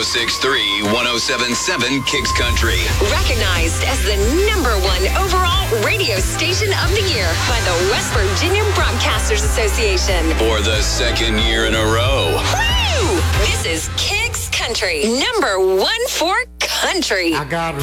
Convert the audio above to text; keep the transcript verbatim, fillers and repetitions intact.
six three, one oh seven seven Kicks Country. Recognized as the number one overall radio station of the year by the West Virginia Broadcasters Association. For the second year in a row. Woo! This is Kicks Country, number one for country. I got